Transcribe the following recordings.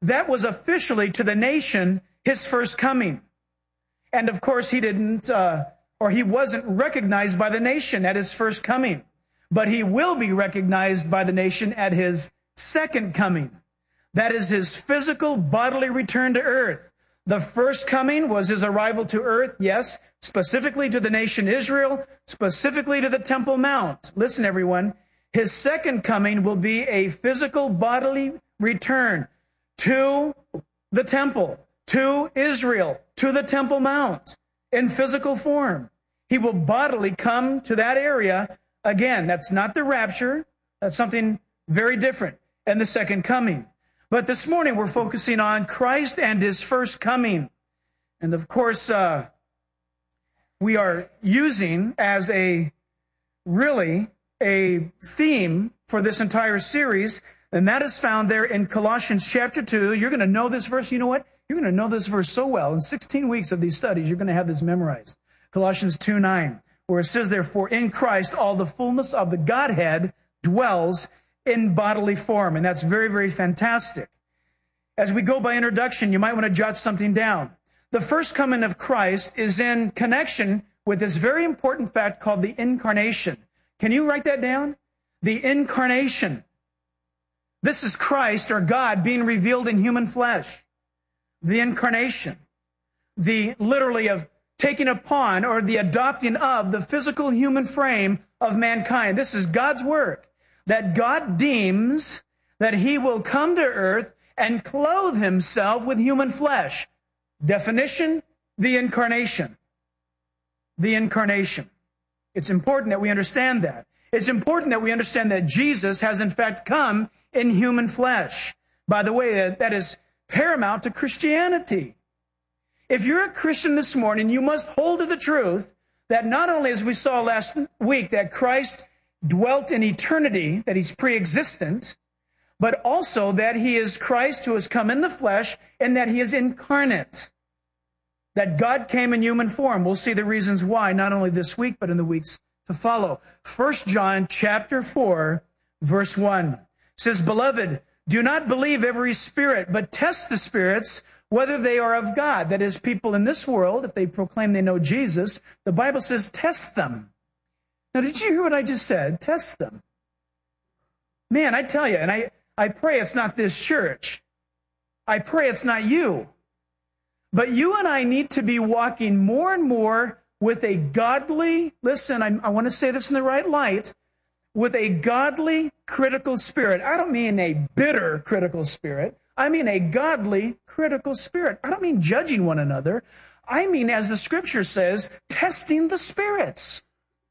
that was officially to the nation his first coming. And of course, he wasn't recognized by the nation at his first coming. But he will be recognized by the nation at his second coming. That is his physical bodily return to earth. The first coming was his arrival to earth, yes, specifically to the nation Israel, specifically to the Temple Mount. Listen, everyone, his second coming will be a physical bodily return to the temple, to Israel, to the Temple Mount in physical form. He will bodily come to that area. Again, that's not the rapture. That's something very different in the second coming. But this morning we're focusing on Christ and his first coming. And of course, we are using as a theme for this entire series, and that is found there in Colossians chapter 2. You're going to know this verse. You know what? You're going to know this verse so well. In 16 weeks of these studies, you're going to have this memorized. Colossians 2:9, where it says, therefore, in Christ all the fullness of the Godhead dwells in bodily form. And that's very, very fantastic. As we go by introduction, you might want to jot something down. The first coming of Christ is in connection with this very important fact called the incarnation. Can you write that down? The incarnation. This is Christ, or God, being revealed in human flesh. The incarnation. The literally of taking upon, or the adopting of, the physical human frame of mankind. This is God's work, that God deems that he will come to earth and clothe himself with human flesh. Definition, the incarnation. The incarnation. It's important that we understand that. It's important that we understand that Jesus has in fact come in human flesh. By the way, that is paramount to Christianity. If you're a Christian this morning, you must hold to the truth that not only, as we saw last week, that Christ dwelt in eternity, that he's pre-existent, but also that he is Christ who has come in the flesh and that he is incarnate. That God came in human form. We'll see the reasons why, not only this week, but in the weeks to follow. 1 John chapter 4, verse 1 says, beloved, do not believe every spirit, but test the spirits, whether they are of God. That is, people in this world, if they proclaim they know Jesus, the Bible says, test them. Now, did you hear what I just said? Test them. Man, I tell you, and I pray it's not this church. I pray it's not you. But you and I need to be walking more and more with a godly, listen, I want to say this in the right light, with a godly, critical spirit. I don't mean a bitter, critical spirit. I mean a godly, critical spirit. I don't mean judging one another. I mean, as the scripture says, testing the spirits.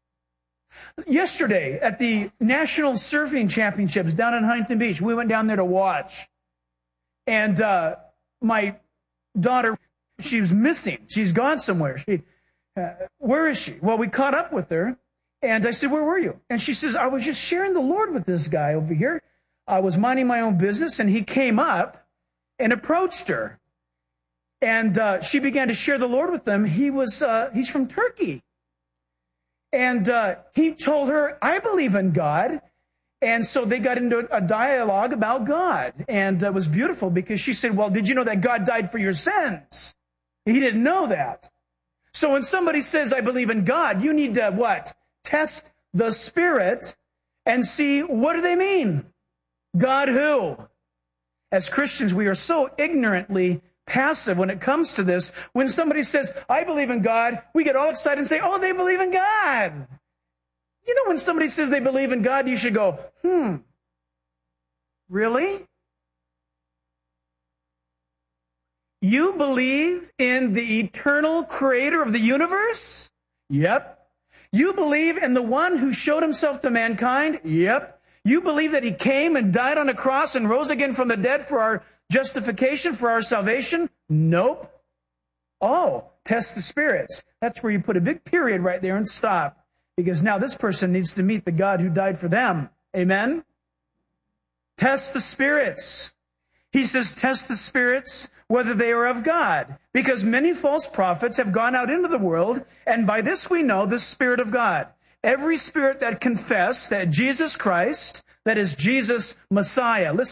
Yesterday, at the National Surfing Championships down in Huntington Beach, we went down there to watch. And my daughter, she was missing. She's gone somewhere. Where is she? Well, we caught up with her. And I said, where were you? And she says, I was just sharing the Lord with this guy over here. I was minding my own business, and he came up and approached her. And she began to share the Lord with him. He's from Turkey. And he told her, I believe in God. And so they got into a dialogue about God. And it was beautiful because she said, well, did you know that God died for your sins? He didn't know that. So when somebody says, I believe in God, you need to what? Test the spirit and see, what do they mean? God who? As Christians, we are so ignorantly passive when it comes to this. When somebody says, I believe in God, we get all excited and say, oh, they believe in God. You know, when somebody says they believe in God, you should go, really? You believe in the eternal creator of the universe? Yep. You believe in the one who showed himself to mankind? Yep. You believe that he came and died on a cross and rose again from the dead for our justification, for our salvation? Nope. Oh, test the spirits. That's where you put a big period right there and stop. Because now this person needs to meet the God who died for them. Amen? Test the spirits. He says, test the spirits, whether they are of God. Because many false prophets have gone out into the world, and by this we know the Spirit of God. Every spirit that confess that Jesus Christ, that is Jesus Messiah. Listen,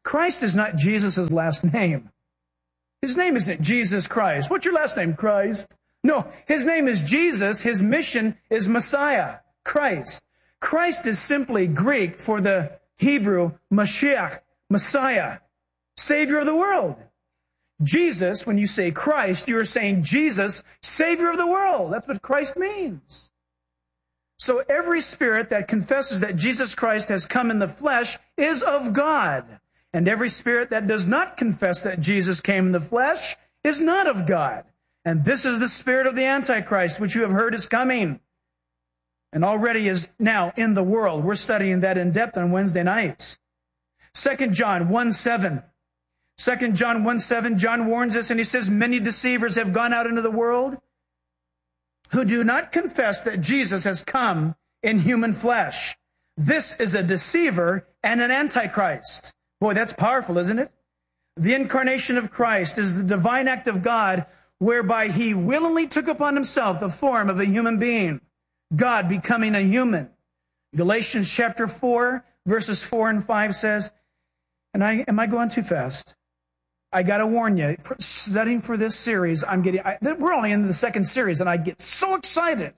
Christ is not Jesus' last name. His name isn't Jesus Christ. What's your last name, Christ? No, his name is Jesus. His mission is Messiah, Christ. Christ is simply Greek for the Hebrew Mashiach, Messiah, Savior of the world. Jesus, when you say Christ, you're saying Jesus, Savior of the world. That's what Christ means. So every spirit that confesses that Jesus Christ has come in the flesh is of God. And every spirit that does not confess that Jesus came in the flesh is not of God. And this is the spirit of the Antichrist, which you have heard is coming and already is now in the world. We're studying that in depth on Wednesday nights. 2 John 1:7. 2 John 1:7, John warns us and he says, many deceivers have gone out into the world who do not confess that Jesus has come in human flesh. This is a deceiver and an antichrist. Boy, that's powerful, isn't it? The incarnation of Christ is the divine act of God whereby he willingly took upon himself the form of a human being, God becoming a human. Galatians chapter 4, verses 4 and 5 says, am I going too fast? I got to warn you, studying for this series, we're only in the second series, and I get so excited.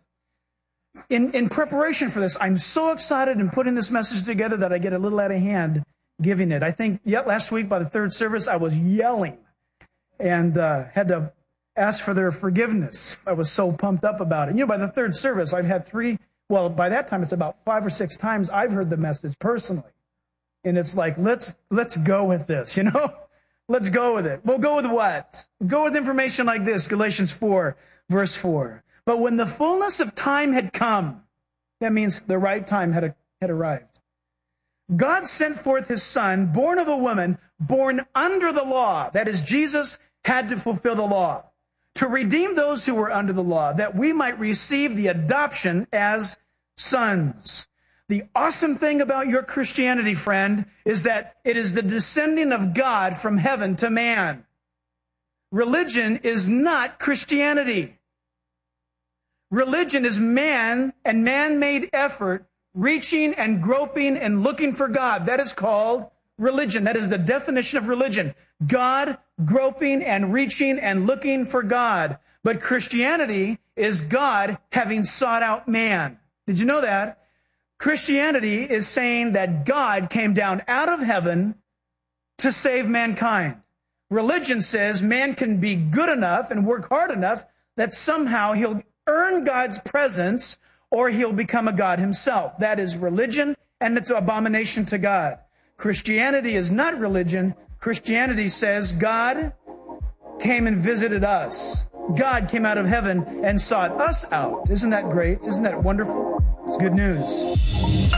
In preparation for this, I'm so excited in putting this message together that I get a little out of hand giving it. I think last week by the third service, I was yelling and had to ask for their forgiveness. I was so pumped up about it. By the third service, I've had by that time, it's about 5 or 6 times I've heard the message personally. And it's like, let's go with this, Let's go with it. We'll go with what? Go with information like this, Galatians 4, verse 4. But when the fullness of time had come, that means the right time had arrived, God sent forth his Son, born of a woman, born under the law. That is, Jesus had to fulfill the law, to redeem those who were under the law, that we might receive the adoption as sons. The awesome thing about your Christianity, friend, is that it is the descending of God from heaven to man. Religion is not Christianity. Religion is man and man-made effort reaching and groping and looking for God. That is called religion. That is the definition of religion. God groping and reaching and looking for God. But Christianity is God having sought out man. Did you know that? Christianity is saying that God came down out of heaven to save mankind. Religion says man can be good enough and work hard enough that somehow he'll earn God's presence or he'll become a God himself. That is religion, and it's an abomination to God. Christianity is not religion. Christianity says God came and visited us. God came out of heaven and sought us out. Isn't that great? Isn't that wonderful? It's good news.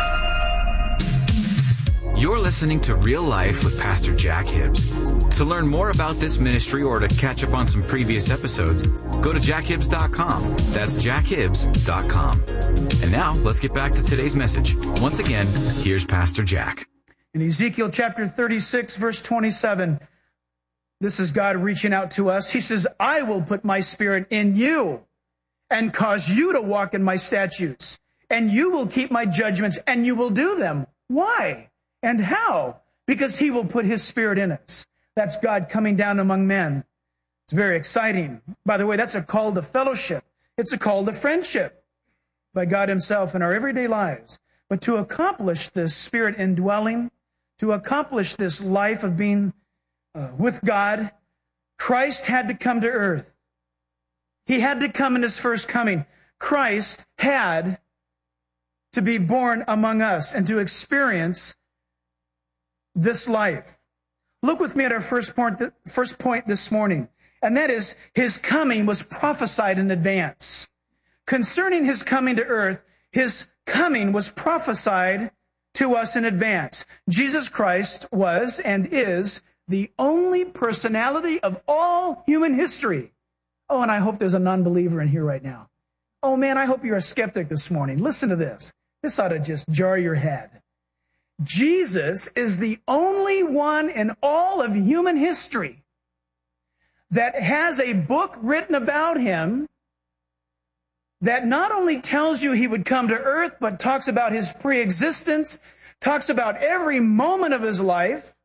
You're listening to Real Life with Pastor Jack Hibbs. To learn more about this ministry or to catch up on some previous episodes, go to jackhibbs.com. That's jackhibbs.com. And now let's get back to today's message. Once again, here's Pastor Jack. In Ezekiel chapter 36, verse 27, this is God reaching out to us. He says, I will put my spirit in you and cause you to walk in my statutes, and you will keep my judgments, and you will do them. Why? And how? Because he will put his spirit in us. That's God coming down among men. It's very exciting. By the way, that's a call to fellowship. It's a call to friendship by God himself in our everyday lives. But to accomplish this spirit indwelling, to accomplish this life of being with God, Christ had to come to earth. He had to come in his first coming. Christ had to be born among us and to experience this life. Look with me at our first point this morning, and that is his coming was prophesied in advance. Concerning his coming to earth, his coming was prophesied to us in advance. Jesus Christ was and is the only personality of all human history. Oh, and I hope there's a non-believer in here right now. Oh man, I hope you're a skeptic this morning. Listen to this. This ought to just jar your head. Jesus is the only one in all of human history that has a book written about him that not only tells you he would come to earth, but talks about his pre-existence, talks about every moment of his life,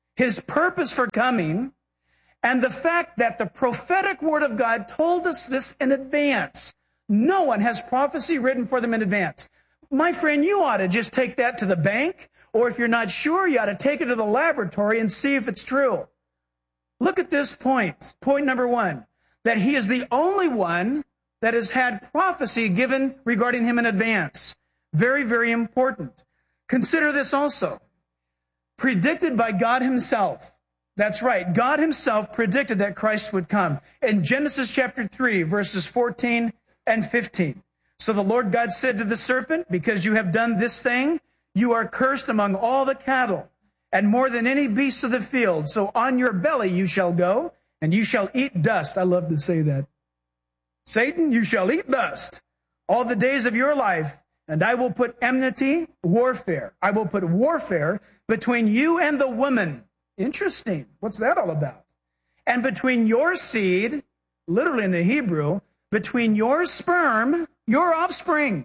his purpose for coming, and the fact that the prophetic word of God told us this in advance. No one has prophecy written for them in advance. My friend, you ought to just take that to the bank, or if you're not sure, you ought to take it to the laboratory and see if it's true. Look at this point. Point number one, that he is the only one that has had prophecy given regarding him in advance. Very, very important. Consider this also. Predicted by God himself. That's right. God himself predicted that Christ would come. In Genesis chapter 3, verses 14 and 15. So the Lord God said to the serpent, because you have done this thing, you are cursed among all the cattle, and more than any beast of the field. So on your belly you shall go, and you shall eat dust. I love to say that. Satan, you shall eat dust all the days of your life, and I will put enmity, warfare. I will put warfare between you and the woman. Interesting. What's that all about? And between your seed, literally in the Hebrew, between your sperm, your offspring,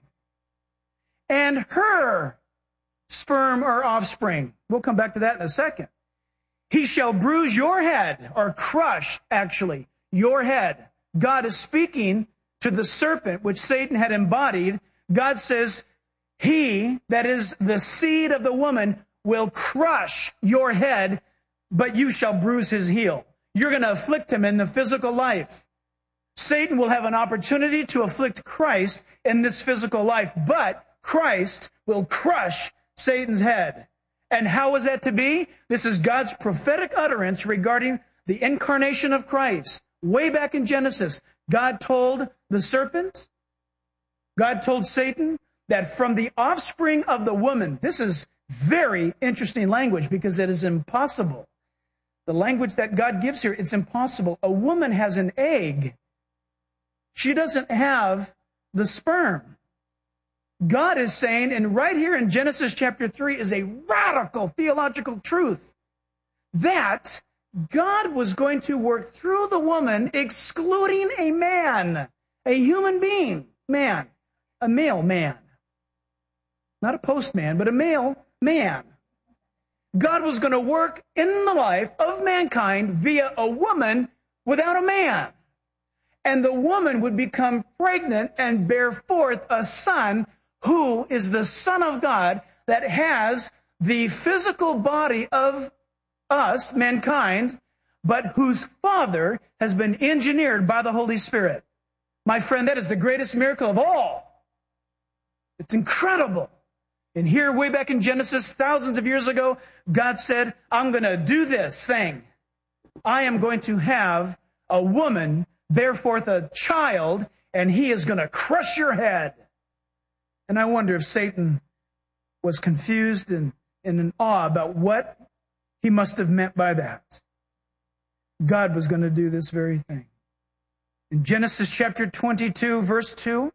and her sperm or offspring. We'll come back to that in a second. He shall bruise your head, or crush, actually, your head. God is speaking to the serpent, which Satan had embodied. God says, he, that is the seed of the woman, will crush your head, but you shall bruise his heel. You're going to afflict him in the physical life. Satan will have an opportunity to afflict Christ in this physical life, but Christ will crush Satan's head. And how is that to be? This is God's prophetic utterance regarding the incarnation of Christ. Way back in Genesis, God told the serpent, God told Satan that from the offspring of the woman, this is very interesting language because it is impossible. The language that God gives here, it's impossible. A woman has an egg. She doesn't have the sperm. God is saying, and right here in Genesis chapter 3 is a radical theological truth, that God was going to work through the woman, excluding a man, a human being, man, a male man. Not a postman, but a male man. God was going to work in the life of mankind via a woman without a man. And the woman would become pregnant and bear forth a son who is the Son of God that has the physical body of us, mankind, but whose father has been engineered by the Holy Spirit. My friend, that is the greatest miracle of all. It's incredible. And here, way back in Genesis, thousands of years ago, God said, I'm going to do this thing. I am going to have a woman bear forth a child, and he is going to crush your head. And I wonder if Satan was confused and in awe about what he must have meant by that. God was going to do this very thing. In Genesis chapter 22, verse 2,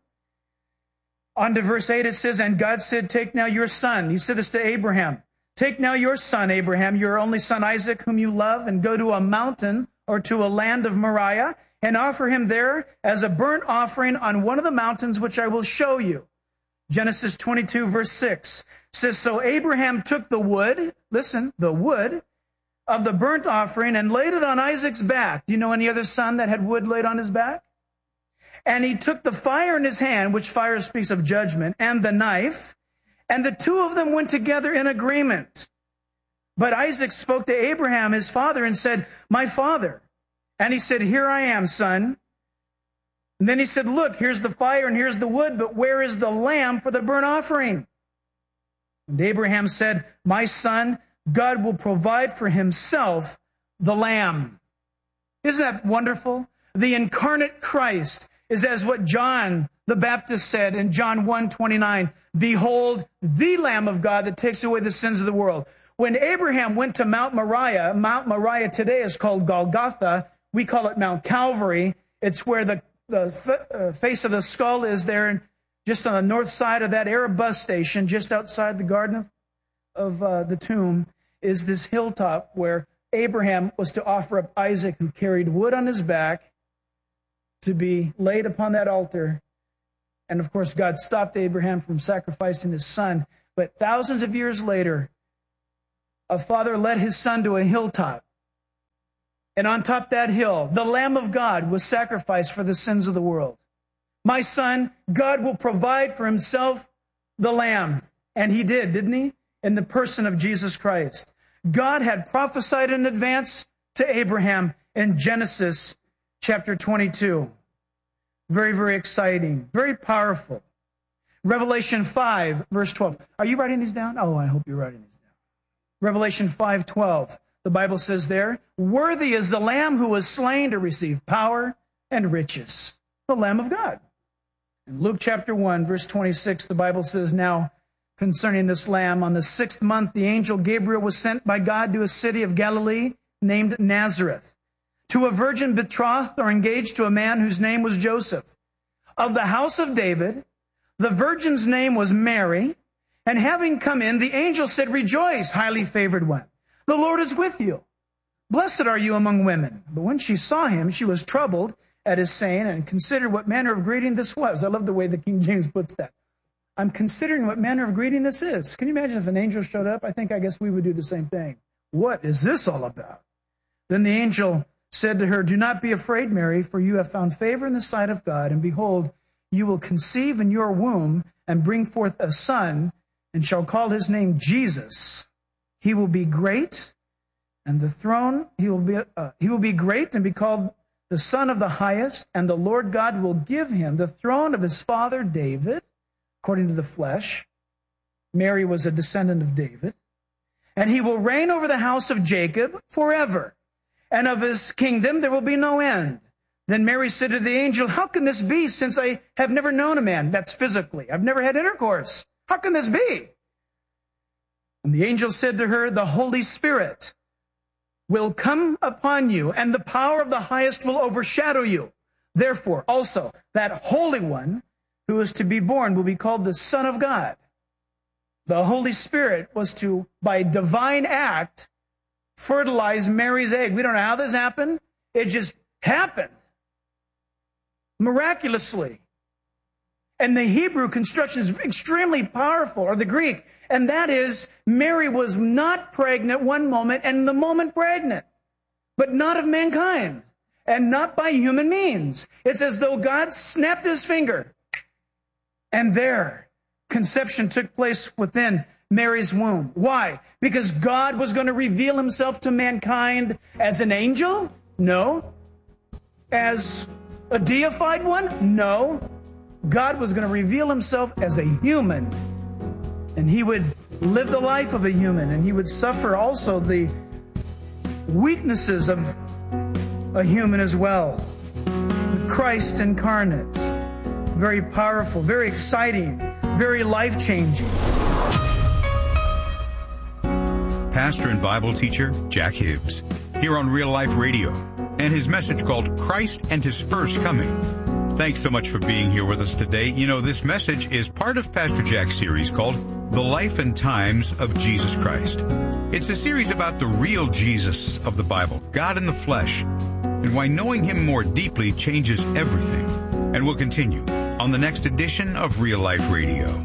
on to verse 8, it says, and God said, take now your son. He said this to Abraham. Take now your son, Abraham, your only son Isaac, whom you love, and go to a mountain or to a land of Moriah, and offer him there as a burnt offering on one of the mountains which I will show you. Genesis 22, verse 6 says, so Abraham took the wood, listen, the wood of the burnt offering and laid it on Isaac's back. Do you know any other son that had wood laid on his back? And he took the fire in his hand, which fire speaks of judgment, and the knife, and the two of them went together in agreement. But Isaac spoke to Abraham, his father, and said, my father. And he said, here I am, son. And then he said, look, here's the fire and here's the wood, but where is the lamb for the burnt offering? And Abraham said, my son, God will provide for himself the lamb. Isn't that wonderful? The incarnate Christ is as what John the Baptist said in John 1:29, behold, the Lamb of God that takes away the sins of the world. When Abraham went to Mount Moriah today is called Golgotha. We call it Mount Calvary. It's where the face of the skull is there, and just on the north side of that Arab bus station, just outside the garden of the tomb, is this hilltop where Abraham was to offer up Isaac, who carried wood on his back, to be laid upon that altar. And of course, God stopped Abraham from sacrificing his son. But thousands of years later, a father led his son to a hilltop. And on top of that hill, the Lamb of God was sacrificed for the sins of the world. My son, God will provide for himself the Lamb. And he did, didn't he? In the person of Jesus Christ. God had prophesied in advance to Abraham in Genesis chapter 22. Very, very exciting. Very powerful. Revelation 5, verse 12. Are you writing these down? Oh, I hope you're writing these down. Revelation 5:12. The Bible says there, worthy is the Lamb who was slain to receive power and riches. The Lamb of God. In Luke chapter 1, verse 26, the Bible says, now concerning this Lamb, on the 6th month, the angel Gabriel was sent by God to a city of Galilee named Nazareth, to a virgin betrothed or engaged to a man whose name was Joseph, of the house of David. The virgin's name was Mary, and having come in, the angel said, rejoice, highly favored one. The Lord is with you. Blessed are you among women. But when she saw him, she was troubled at his saying and considered what manner of greeting this was. I love the way the King James puts that. I'm considering what manner of greeting this is. Can you imagine if an angel showed up? I guess we would do the same thing. What is this all about? Then the angel said to her, do not be afraid, Mary, for you have found favor in the sight of God. And behold, you will conceive in your womb and bring forth a son, and shall call his name Jesus. He will be great, and he will be great and be called the Son of the Highest, and the Lord God will give him the throne of his father David, according to the flesh. Mary was a descendant of David. And he will reign over the house of Jacob forever, and of his kingdom there will be no end. Then Mary said to the angel, how can this be, since I have never known a man? That's physically. I've never had intercourse. How can this be? And the angel said to her, the Holy Spirit will come upon you, and the power of the highest will overshadow you. Therefore, also, that Holy One who is to be born will be called the Son of God. The Holy Spirit was to, by divine act, fertilize Mary's egg. We don't know how this happened. It just happened. Miraculously. And the Hebrew construction is extremely powerful, or the Greek. And that is, Mary was not pregnant one moment, and the moment pregnant. But not of mankind. And not by human means. It's as though God snapped his finger. And there, conception took place within Mary's womb. Why? Because God was going to reveal himself to mankind as an angel? No. As a deified one? No. God was going to reveal himself as a human. And he would live the life of a human. And he would suffer also the weaknesses of a human as well. Christ incarnate. Very powerful, very exciting, very life-changing. Pastor and Bible teacher Jack Hibbs, here on Real Life Radio, and his message called Christ and His First Coming. Thanks so much for being here with us today. You know, this message is part of Pastor Jack's series called The Life and Times of Jesus Christ. It's a series about the real Jesus of the Bible, God in the flesh, and why knowing him more deeply changes everything. And we'll continue on the next edition of Real Life Radio.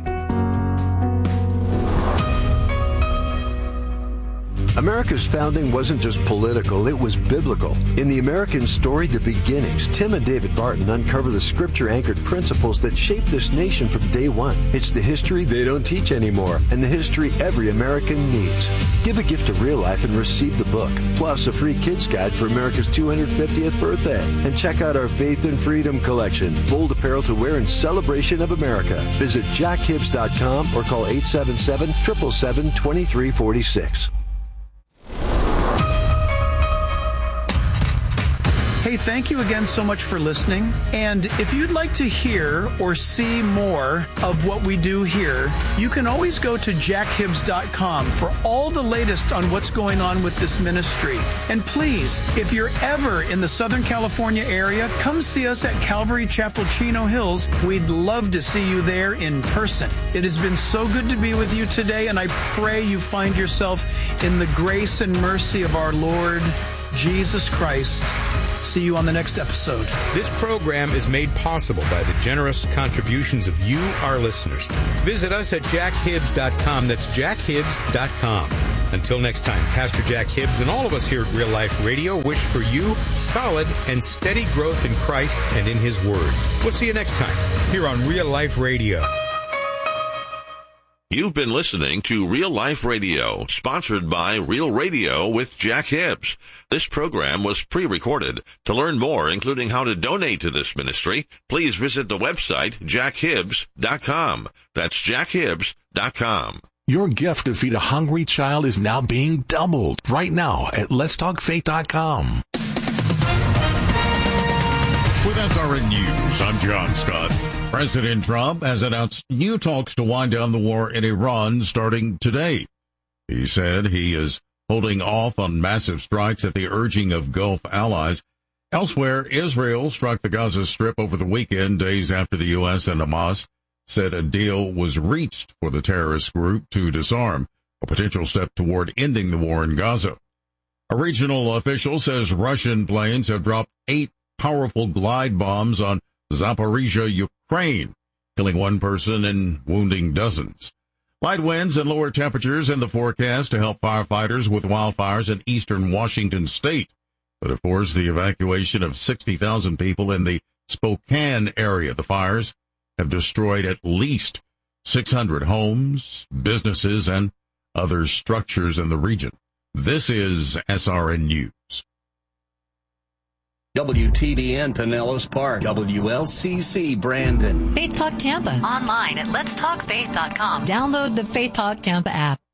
America's founding wasn't just political, it was biblical. In the American story, The Beginnings, Tim and David Barton uncover the scripture-anchored principles that shaped this nation from day one. It's the history they don't teach anymore, and the history every American needs. Give a gift to Real Life and receive the book, plus a free kids guide for America's 250th birthday. And check out our Faith and Freedom collection, bold apparel to wear in celebration of America. Visit jackhibbs.com or call 877-777-2346. Hey, thank you again so much for listening. And if you'd like to hear or see more of what we do here, you can always go to jackhibbs.com for all the latest on what's going on with this ministry. And please, if you're ever in the Southern California area, come see us at Calvary Chapel, Chino Hills. We'd love to see you there in person. It has been so good to be with you today, and I pray you find yourself in the grace and mercy of our Lord Jesus Christ. See you on the next episode. This program is made possible by the generous contributions of you, our listeners. Visit us at jackhibbs.com. That's jackhibbs.com. Until next time, Pastor Jack Hibbs and all of us here at Real Life Radio wish for you solid and steady growth in Christ and in His Word. We'll see you next time here on Real Life Radio. You've been listening to Real Life Radio, sponsored by Real Radio with Jack Hibbs. This program was pre-recorded. To learn more, including how to donate to this ministry, please visit the website jackhibbs.com. That's jackhibbs.com. Your gift to feed a hungry child is now being doubled right now at letstalkfaith.com. With SRN News, I'm John Scott. President Trump has announced new talks to wind down the war in Iran starting today. He said he is holding off on massive strikes at the urging of Gulf allies. Elsewhere, Israel struck the Gaza Strip over the weekend, days after the U.S. and Hamas said a deal was reached for the terrorist group to disarm, a potential step toward ending the war in Gaza. A regional official says Russian planes have dropped 8 powerful glide bombs on Zaporizhia, Ukraine, killing 1 person and wounding dozens. Light winds and lower temperatures in the forecast to help firefighters with wildfires in eastern Washington state, but of course the evacuation of 60,000 people in the Spokane area. The fires have destroyed at least 600 homes, businesses, and other structures in the region. This is SRN News. WTBN Pinellas Park, WLCC Brandon. Faith Talk Tampa. Online at letstalkfaith.com. Download the Faith Talk Tampa app.